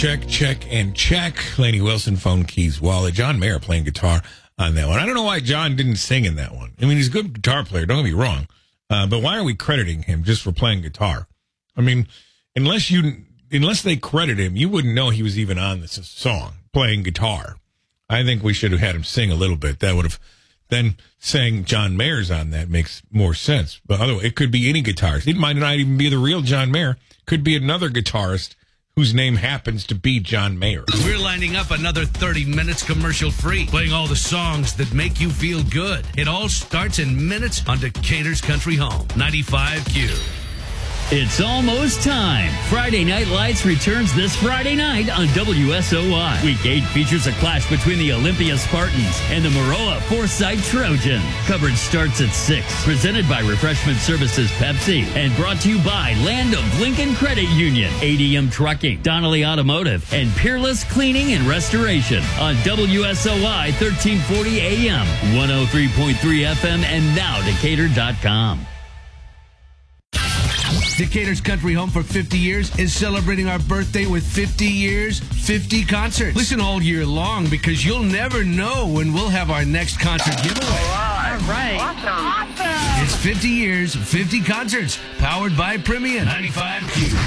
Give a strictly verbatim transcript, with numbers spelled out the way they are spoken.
check, check, and check. Lainey Wilson, phone keys, wallet. John Mayer playing guitar on that one. I don't know why John didn't sing in that one. I mean, he's a good guitar player, don't get me wrong. Uh, but why are we crediting him just for playing guitar? I mean, unless you, unless they credit him, you wouldn't know he was even on this song, playing guitar. I think we should have had him sing a little bit. That would have, then saying John Mayer's on that makes more sense. But otherwise, it could be any guitarist. It might not even be the real John Mayer. Could be another guitarist whose name happens to be John Mayer. We're lining up another thirty minutes commercial free, playing all the songs that make you feel good. It all starts in minutes on Decatur's Country Home, ninety-five Q. It's almost time. Friday Night Lights returns this Friday night on W S O Y. Week eight features a clash between the Olympia Spartans and the Maroa Foresight Trojan. Coverage starts at six. Presented by Refreshment Services Pepsi and brought to you by Land of Lincoln Credit Union, A D M Trucking, Donnelly Automotive, and Peerless Cleaning and Restoration on W S O Y thirteen forty A M, one oh three point three F M, and now Decatur dot com. Decatur's Country Home for fifty years is celebrating our birthday with fifty years, fifty concerts. Listen all year long because you'll never know when we'll have our next concert giveaway. All right. All right. Awesome. Awesome. It's fifty years, fifty concerts, powered by Premium. ninety-five Q.